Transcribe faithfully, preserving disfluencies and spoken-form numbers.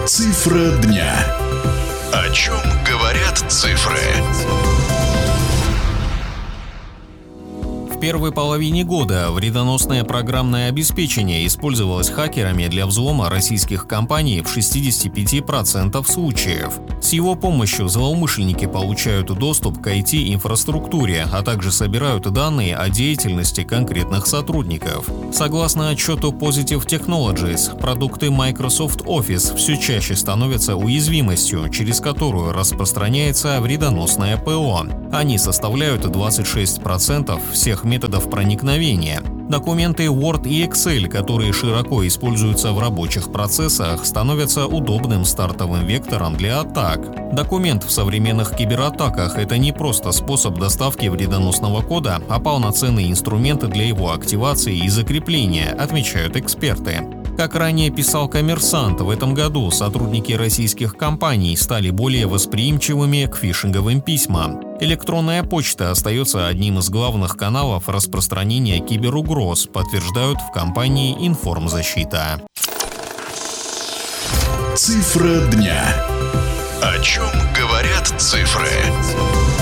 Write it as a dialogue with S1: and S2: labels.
S1: Цифра дня. О чем говорят цифры?
S2: В первой половине года вредоносное программное обеспечение использовалось хакерами для взлома российских компаний в шестьдесят пять процентов случаев. С его помощью злоумышленники получают доступ к ай ти-инфраструктуре, а также собирают данные о деятельности конкретных сотрудников. Согласно отчету Positive Technologies, продукты Microsoft Office все чаще становятся уязвимостью, через которую распространяется вредоносное ПО. Они составляют двадцать шесть процентов всех методов проникновения. Документы Word и Excel, которые широко используются в рабочих процессах, становятся удобным стартовым вектором для атак. Документ в современных кибератаках – это не просто способ доставки вредоносного кода, а полноценный инструмент для его активации и закрепления, отмечают эксперты. Как ранее писал «Коммерсант», в этом году сотрудники российских компаний стали более восприимчивыми к фишинговым письмам. Электронная почта остается одним из главных каналов распространения киберугроз, подтверждают в компании «Информзащита».
S1: Цифра дня. О чем говорят цифры?